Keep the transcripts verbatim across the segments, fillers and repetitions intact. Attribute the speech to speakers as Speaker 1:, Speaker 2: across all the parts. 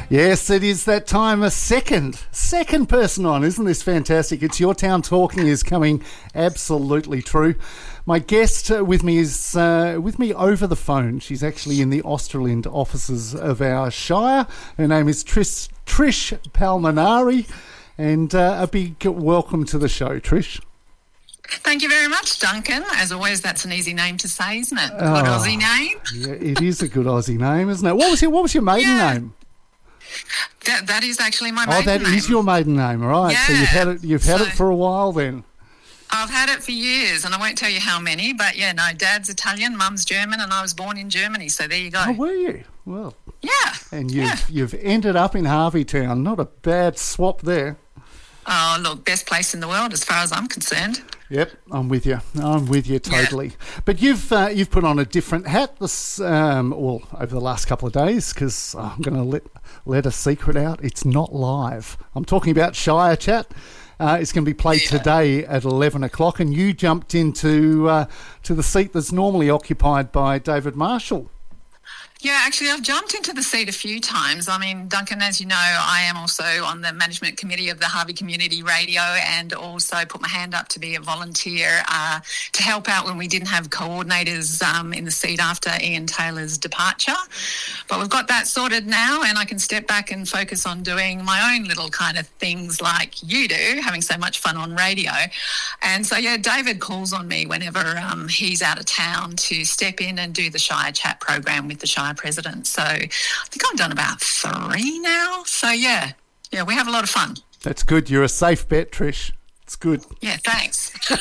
Speaker 1: Yes, it is that time. A second, second person on. Isn't this fantastic? It's Your Town Talking is coming absolutely true. My guest uh, with me is uh, with me over the phone. She's actually in the Australind offices of our Shire. Her name is Trish, Trish Palminari, and uh, a big welcome to the show, Trish.
Speaker 2: Thank you very much, Duncan. As always, that's an easy name to say, isn't it? Good
Speaker 1: oh,
Speaker 2: Aussie name.
Speaker 1: Yeah, it is a good Aussie name, isn't it? What was your What was your maiden
Speaker 2: yeah.
Speaker 1: name?
Speaker 2: That that is actually my maiden
Speaker 1: name. Oh, that
Speaker 2: name.
Speaker 1: is your maiden name, all right?
Speaker 2: Yeah.
Speaker 1: So you've had it. You've had
Speaker 2: so,
Speaker 1: it for a while, then.
Speaker 2: I've had it for years, and I won't tell you how many. But yeah, no, Dad's Italian, Mum's German, and I was born in Germany. So there you go.
Speaker 1: Oh, were you? Well.
Speaker 2: Yeah.
Speaker 1: And you've
Speaker 2: yeah.
Speaker 1: you've ended up in Harveytown. Not a bad swap there.
Speaker 2: Oh, look, best place in the world as far as I'm concerned.
Speaker 1: Yep, I'm with you. I'm with you totally. Yeah. But you've uh, you've put on a different hat this um, well over the last couple of days because I'm going to let let a secret out. It's not live. I'm talking about Shire Chat. Uh, it's going to be played yeah. today at eleven o'clock, and you jumped into uh, to the seat that's normally occupied by David Marshall.
Speaker 2: Yeah, actually, I've jumped into the seat a few times. I mean, Duncan, as you know, I am also on the management committee of the Harvey Community Radio and also put my hand up to be a volunteer uh, to help out when we didn't have coordinators um, in the seat after Ian Taylor's departure. But we've got that sorted now, and I can step back and focus on doing my own little kind of things like you do, having so much fun on radio. And so, yeah, David calls on me whenever um, he's out of town to step in and do the Shire Chat program with the Shire president. So I think I've done about three now. So yeah, yeah, we have a lot of fun.
Speaker 1: That's good. You're a safe bet, Trish. It's good.
Speaker 2: Yeah, thanks.
Speaker 1: so,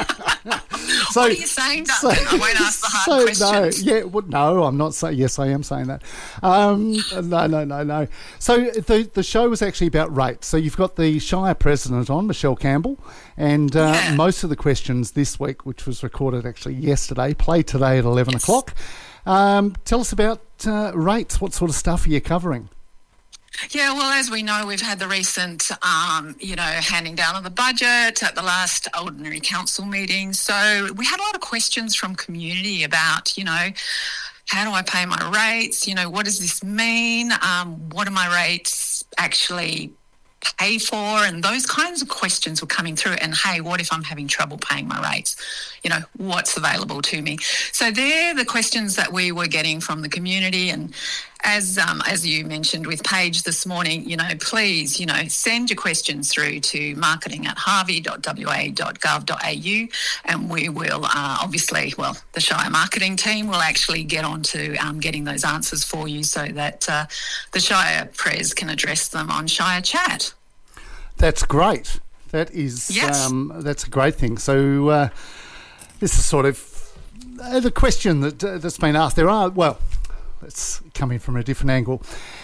Speaker 2: what are you saying, Duncan? So, I won't ask the hard
Speaker 1: so,
Speaker 2: questions.
Speaker 1: No, yeah, well, no, I'm not saying. Yes, I am saying that. Um, no, no, no, no. So the the show was actually about rates. So you've got the Shire president on, Michelle Campbell, and uh,
Speaker 2: yeah.
Speaker 1: most of the questions this week, which was recorded actually yesterday, play today at eleven
Speaker 2: yes.
Speaker 1: o'clock. Um, tell us about uh, rates. What sort of stuff are you covering?
Speaker 2: Yeah, well, as we know, we've had the recent, um, you know, handing down of the budget at the last ordinary council meeting. So we had a lot of questions from community about, you know, how do I pay my rates? You know, what does this mean? Um, what do my rates actually pay for? And those kinds of questions were coming through. And hey, what if I'm having trouble paying my rates? You know, what's available to me? So they're the questions that we were getting from the community. And as um, as you mentioned with Paige this morning, you know, please, you know, send your questions through to marketing at harvey dot w a dot gov dot a u, and we will uh, obviously, well, the Shire marketing team will actually get on to um, getting those answers for you so that uh, the Shire Pres can address them on Shire Chat.
Speaker 1: That's great. That is,
Speaker 2: yes.
Speaker 1: um, that's a great thing. So uh, this is sort of uh, the question that uh, that's been asked. There are, well, it's coming from a different angle.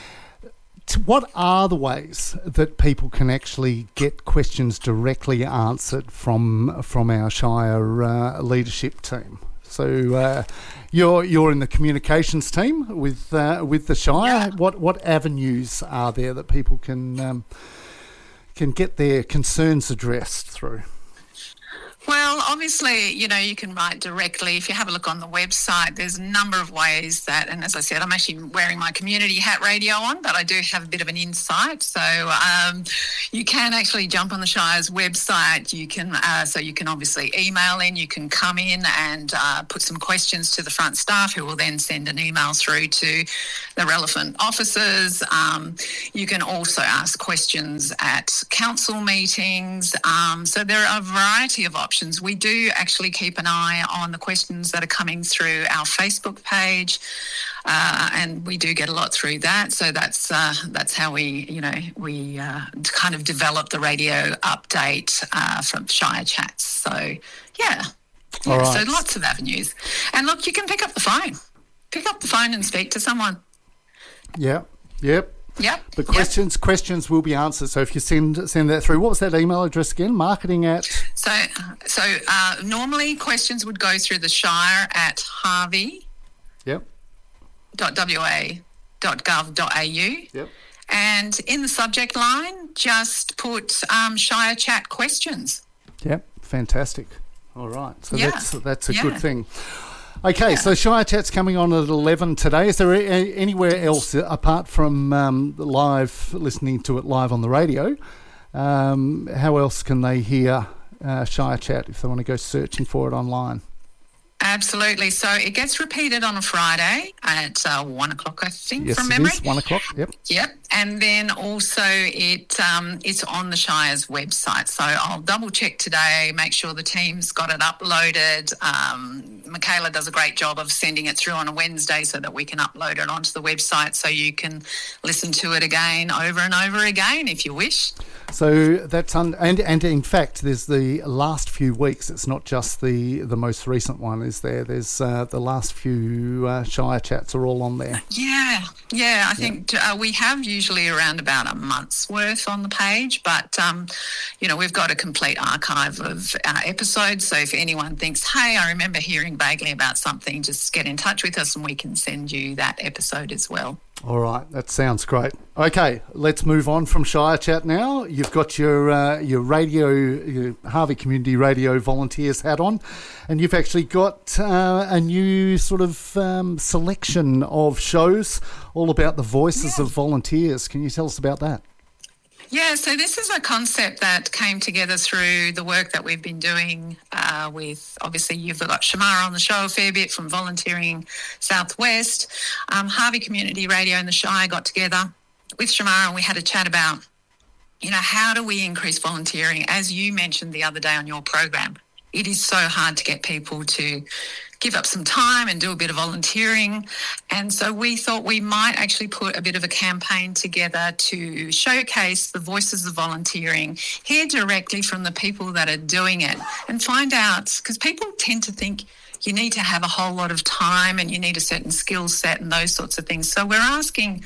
Speaker 1: What are the ways that people can actually get questions directly answered from from our Shire uh, leadership team? So uh, you're you're in the communications team with uh, with the Shire.
Speaker 2: Yeah.
Speaker 1: What what avenues are there that people can um, can get their concerns addressed through?
Speaker 2: Well, obviously, you know, you can write directly. If you have a look on the website, there's a number of ways that, and as I said, I'm actually wearing my community hat radio on, but I do have a bit of an insight. So um, you can actually jump on the Shire's website. You can, uh, so you can obviously email in, you can come in and uh, put some questions to the front staff who will then send an email through to the relevant officers. Um, you can also ask questions at council meetings. Um, so there are a variety of options. We do actually keep an eye on the questions that are coming through our Facebook page, uh, and we do get a lot through that. So that's uh, that's how we, you know, we uh, kind of develop the radio update uh, from Shire Chats. So yeah, yeah.
Speaker 1: All right.
Speaker 2: So lots of avenues. And look, you can pick up the phone, pick up the phone and speak to someone.
Speaker 1: Yeah. Yep.
Speaker 2: Yep.
Speaker 1: The questions yep. questions will be answered. So if you send send that through, what was that email address again? Marketing at.
Speaker 2: So so uh, normally questions would go through the Shire at harvey.
Speaker 1: Yep.
Speaker 2: Dot w a dot gov dot a u.
Speaker 1: Yep.
Speaker 2: And in the subject line, just put um, Shire Chat questions.
Speaker 1: Yep. Fantastic. All right. So
Speaker 2: yeah.
Speaker 1: that's that's a
Speaker 2: yeah.
Speaker 1: good thing. Okay,
Speaker 2: Yeah.
Speaker 1: so Shire Chat's coming on at eleven today. Is there a- anywhere else, apart from um, live, listening to it live on the radio, um, how else can they hear uh, Shire Chat if they want to go searching for it online?
Speaker 2: Absolutely. So it gets repeated on a Friday at uh, one o'clock, I think,
Speaker 1: Yes,
Speaker 2: from
Speaker 1: it
Speaker 2: memory.
Speaker 1: is, one o'clock, yep.
Speaker 2: Yep. And then also it um, it's on the Shire's website. So I'll double check today, make sure the team's got it uploaded. Um, Michaela does a great job of sending it through on a Wednesday so that we can upload it onto the website so you can listen to it again over and over again if you wish.
Speaker 1: So that's un- and and in fact, there's the last few weeks. It's not just the the most recent one, is there? There's uh, the last few uh, Shire Chats are all on there.
Speaker 2: Yeah, yeah. I think uh, we have usually around about a month's worth on the page, but um, you know, we've got a complete archive of uh, episodes. So if anyone thinks, "Hey, I remember hearing vaguely about something," just get in touch with us and we can send you that episode as well.
Speaker 1: All right, that sounds great. Okay, let's move on from Shire Chat now. You've got your uh, your radio, your Harvey Community Radio Volunteers hat on, and you've actually got uh, a new sort of um, selection of shows all about the voices
Speaker 2: Yeah.
Speaker 1: of volunteers. Can you tell us about that?
Speaker 2: Yeah, so this is a concept that came together through the work that we've been doing uh, with, obviously, you've got Shamara on the show a fair bit from Volunteering Southwest. Um, Harvey Community Radio and the Shire got together with Shamara and we had a chat about, you know, how do we increase volunteering? As you mentioned the other day on your program, it is so hard to get people to give up some time and do a bit of volunteering. And so we thought we might actually put a bit of a campaign together to showcase the voices of volunteering, hear directly from the people that are doing it and find out, because people tend to think you need to have a whole lot of time and you need a certain skill set and those sorts of things. So we're asking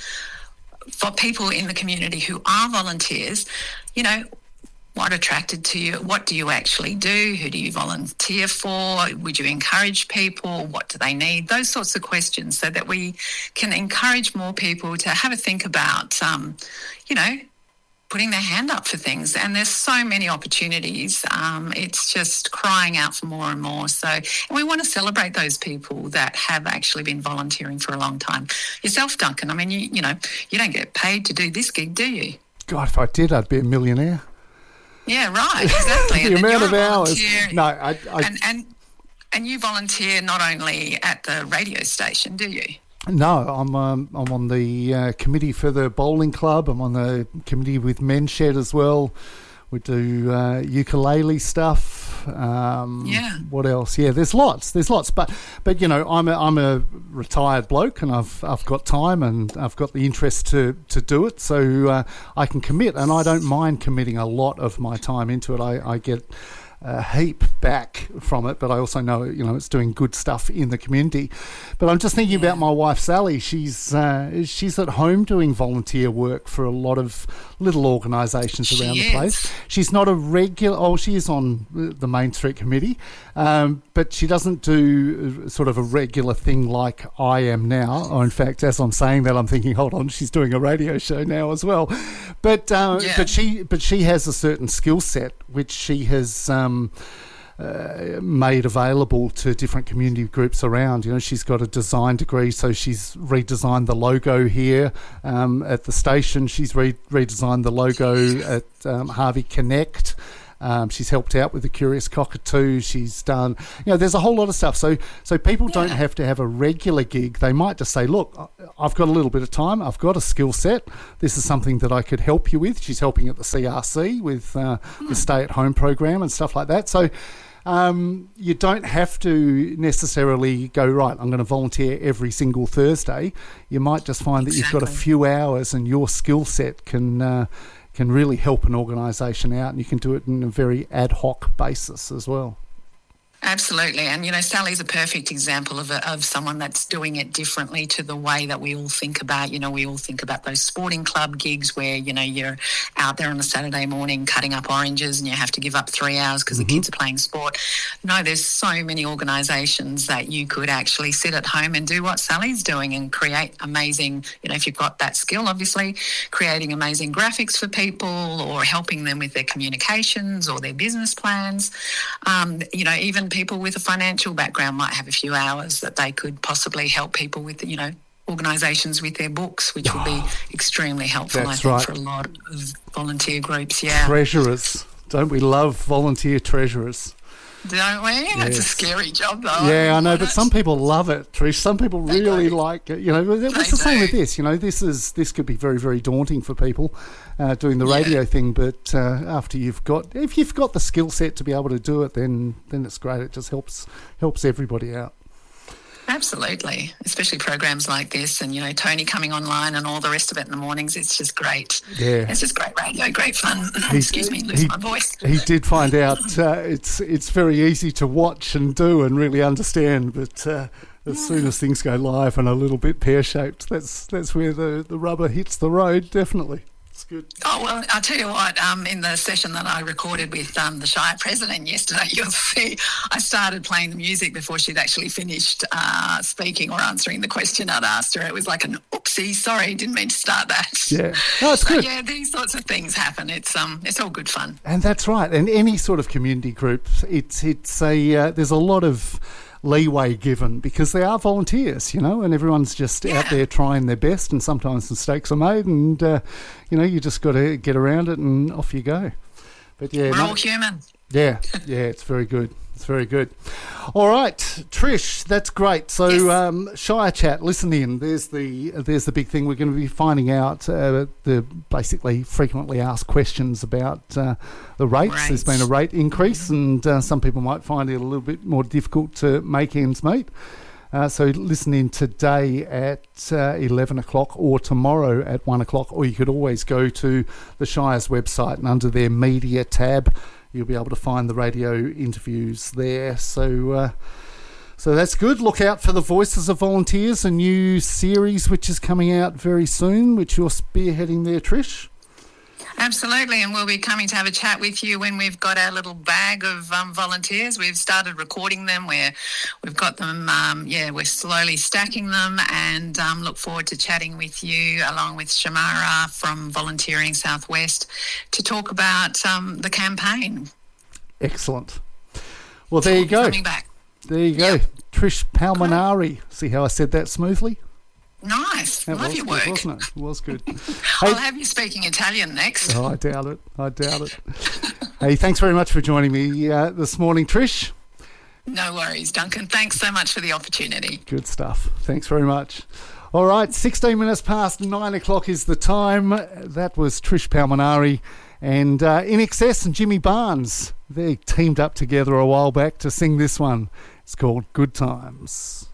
Speaker 2: for people in the community who are volunteers, you know, what attracted to you? What do you actually do? Who do you volunteer for? Would you encourage people? What do they need? Those sorts of questions so that we can encourage more people to have a think about, um, you know, putting their hand up for things. And there's so many opportunities. Um, it's just crying out for more and more. So and we want to celebrate those people that have actually been volunteering for a long time. Yourself, Duncan, I mean, you, you know, you don't get paid to do this gig, do you?
Speaker 1: God, if I did, I'd be a millionaire.
Speaker 2: Yeah, right, exactly.
Speaker 1: The
Speaker 2: And then
Speaker 1: amount
Speaker 2: you're
Speaker 1: of
Speaker 2: a
Speaker 1: hours.
Speaker 2: volunteer.
Speaker 1: No, I, I
Speaker 2: And, and and you volunteer not only at the radio station, do you?
Speaker 1: No, I'm um, I'm on the uh, committee for the bowling club. I'm on the committee with Men's Shed as well. We do uh, ukulele stuff. Um,
Speaker 2: Yeah.
Speaker 1: What else? Yeah, there's lots. There's lots. But but you know, I'm a, I'm a retired bloke, and I've I've got time and I've got the interest to to do it. So uh, I can commit, and I don't mind committing a lot of my time into it. I, I get a heap back from it, but I also know, you know, it's doing good stuff in the community. But I'm just thinking
Speaker 2: Yeah.
Speaker 1: about my wife Sally. She's uh, she's at home doing volunteer work for a lot of little organisations
Speaker 2: She
Speaker 1: around the
Speaker 2: is.
Speaker 1: place. She's not a regular. Oh, she is on the Main Street Committee, um, but she doesn't do sort of a regular thing like I am now. Or in fact, as I'm saying that, I'm thinking, hold on, she's doing a radio show now as well. But uh,
Speaker 2: Yeah.
Speaker 1: but she but she has a certain skill set which she has. Um, Uh, made available to different community groups around. You know, she's got a design degree, so she's redesigned the logo here um, at the station. She's re- redesigned the logo at um, Harvey Connect. Um, she's helped out with the Curious Cockatoo. She's done, you know, there's a whole lot of stuff. So, so people don't
Speaker 2: Yeah.
Speaker 1: have to have a regular gig. They might just say, look, I've got a little bit of time. I've got a skill set. This is something that I could help you with. She's helping at the C R C with uh, the stay-at-home program and stuff like that. So um, you don't have to necessarily go, right, I'm going to volunteer every single Thursday. You might just find that you've got a
Speaker 2: Exactly.
Speaker 1: few hours and your skill set can... Uh, can really help an organisation out, and you can do it in a very ad hoc basis as well.
Speaker 2: Absolutely. And, you know, Sally's a perfect example of a, of someone that's doing it differently to the way that we all think about. You know, we all think about those sporting club gigs where, you know, you're out there on a Saturday morning cutting up oranges and you have to give up three hours because
Speaker 1: Mm-hmm.
Speaker 2: the kids are playing sport. No, there's so many organisations that you could actually sit at home and do what Sally's doing and create amazing, you know, if you've got that skill, obviously, creating amazing graphics for people or helping them with their communications or their business plans. Um, you know, even people with a financial background might have a few hours that they could possibly help people with, you know, organisations with their books, which would be extremely helpful, I
Speaker 1: That's
Speaker 2: think,
Speaker 1: right.
Speaker 2: for a lot of volunteer groups, yeah.
Speaker 1: Treasurers. Don't we love volunteer treasurers?
Speaker 2: Don't we? That's a
Speaker 1: Yes.
Speaker 2: scary job, though.
Speaker 1: Yeah, I know, but
Speaker 2: Isn't
Speaker 1: some
Speaker 2: it?
Speaker 1: people love it, Trish. Some people
Speaker 2: They
Speaker 1: really
Speaker 2: do.
Speaker 1: like it. You know, it's
Speaker 2: They
Speaker 1: the same
Speaker 2: do.
Speaker 1: with this. You know, this is this could be very, very daunting for people uh, doing the
Speaker 2: Yeah.
Speaker 1: radio thing. But uh, after you've got, if you've got the skill set to be able to do it, then then it's great. It just helps helps everybody out.
Speaker 2: Absolutely, especially programs like this, and you know Tony coming online and all the rest of it in the mornings. It's just great.
Speaker 1: Yeah.
Speaker 2: It's just great radio, great fun.
Speaker 1: He-
Speaker 2: Excuse me, lose
Speaker 1: he-
Speaker 2: my voice.
Speaker 1: He did find out uh, it's it's very easy to watch and do and really understand, but uh, as soon as things go live and a little bit pear shaped, that's that's where the, the rubber hits the road. Definitely, it's good.
Speaker 2: Oh well, I'll tell you what. Um, in the session that I recorded with um, the Shire president yesterday, you'll see I started playing the music before she'd actually finished uh, speaking or answering the question I'd asked her. It was like an oopsie, sorry, didn't mean to start that.
Speaker 1: Yeah, no, it's
Speaker 2: So
Speaker 1: good.
Speaker 2: yeah, these sorts of things happen. It's um, it's all good fun.
Speaker 1: And that's right. And any sort of community group, it's it's a uh, there's a lot of leeway given because they are volunteers, you know, and everyone's just out
Speaker 2: Yeah.
Speaker 1: there trying their best, and sometimes mistakes are made, and uh, you know, you just got to get around it and off you go. But yeah,
Speaker 2: We're
Speaker 1: no-
Speaker 2: all human.
Speaker 1: yeah, yeah, it's very good. It's very good. All right, Trish, that's great. So,
Speaker 2: Yes.
Speaker 1: um, Shire Chat, listen in. There's the there's the big thing. We're going to be finding out uh, the basically frequently asked questions about uh, the rates.
Speaker 2: Rates.
Speaker 1: There's been a rate increase, and uh, some people might find it a little bit more difficult to make ends meet. Uh, so listen in today at uh, eleven o'clock or tomorrow at one o'clock, or you could always go to the Shire's website and under their media tab, you'll be able to find the radio interviews there. So uh, so that's good. Look out for the Voices of Volunteers, a new series which is coming out very soon, which you're spearheading there, Trish.
Speaker 2: Absolutely, and we'll be coming to have a chat with you when we've got our little bag of um, volunteers. We've started recording them. We're, we've got them, um, yeah, we're slowly stacking them, and um, look forward to chatting with you along with Shamara from Volunteering Southwest to talk about um, the campaign.
Speaker 1: Excellent. Well, there you go.
Speaker 2: Coming back.
Speaker 1: There you go.
Speaker 2: Yep.
Speaker 1: Trish Palminari. See how I said that smoothly?
Speaker 2: Nice.
Speaker 1: That
Speaker 2: Love
Speaker 1: was
Speaker 2: your
Speaker 1: good,
Speaker 2: work.
Speaker 1: wasn't it? It was good.
Speaker 2: I'll have you speaking Italian next.
Speaker 1: Oh, I doubt it. I doubt it. Hey, thanks very much for joining me uh, this morning, Trish.
Speaker 2: No worries, Duncan. Thanks so much for the opportunity.
Speaker 1: Good stuff. Thanks very much. All right, sixteen minutes past nine o'clock is the time. That was Trish Palminari and uh, In Excess and Jimmy Barnes. They teamed up together a while back to sing this one. It's called Good Times.